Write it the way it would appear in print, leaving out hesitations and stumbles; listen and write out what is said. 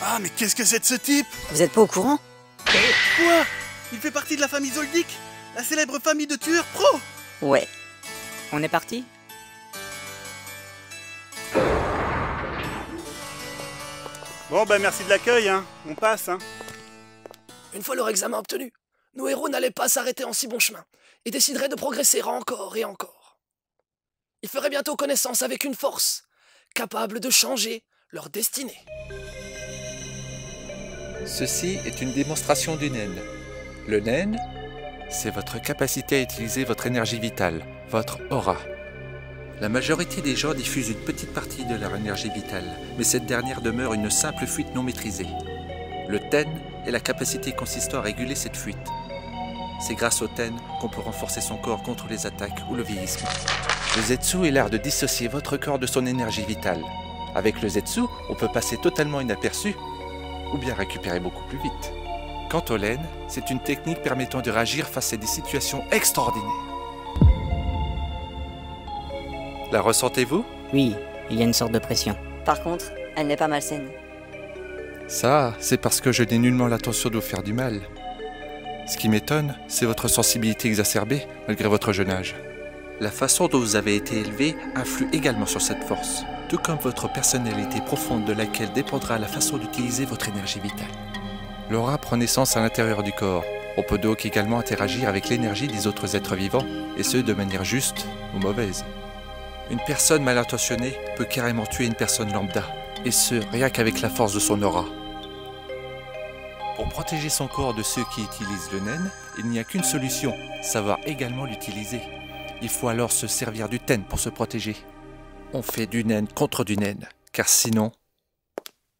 Ah, mais qu'est-ce que c'est de ce type? Vous êtes pas au courant? Quoi? Il fait partie de la famille Zoldyck, la célèbre famille de tueurs pro. Ouais. On est parti? Bon, ben merci de l'accueil, hein. On passe, hein. Une fois leur examen obtenu, nos héros n'allaient pas s'arrêter en si bon chemin et décideraient de progresser encore et encore. Ils feraient bientôt connaissance avec une force capable de changer leur destinée. Ceci est une démonstration du Nen. Le Nen, c'est votre capacité à utiliser votre énergie vitale, votre aura. La majorité des gens diffusent une petite partie de leur énergie vitale, mais cette dernière demeure une simple fuite non maîtrisée. Le Ten est la capacité consistant à réguler cette fuite. C'est grâce au Ten qu'on peut renforcer son corps contre les attaques ou le vieillissement. Le Zetsu est l'art de dissocier votre corps de son énergie vitale. Avec le Zetsu, on peut passer totalement inaperçu ou bien récupérer beaucoup plus vite. Quant au Len, c'est une technique permettant de réagir face à des situations extraordinaires. La ressentez-vous? Oui, il y a une sorte de pression. Par contre, elle n'est pas malsaine. Ça, c'est parce que je n'ai nullement l'intention de vous faire du mal. Ce qui m'étonne, c'est votre sensibilité exacerbée, malgré votre jeune âge. La façon dont vous avez été élevé influe également sur cette force, tout comme votre personnalité profonde de laquelle dépendra la façon d'utiliser votre énergie vitale. L'aura prend naissance à l'intérieur du corps. On peut donc également interagir avec l'énergie des autres êtres vivants, et ce de manière juste ou mauvaise. Une personne mal intentionnée peut carrément tuer une personne lambda, et ce, rien qu'avec la force de son aura. Pour protéger son corps de ceux qui utilisent le Nen, il n'y a qu'une solution, savoir également l'utiliser. Il faut alors se servir du Ten pour se protéger. On fait du Nen contre du Nen, car sinon,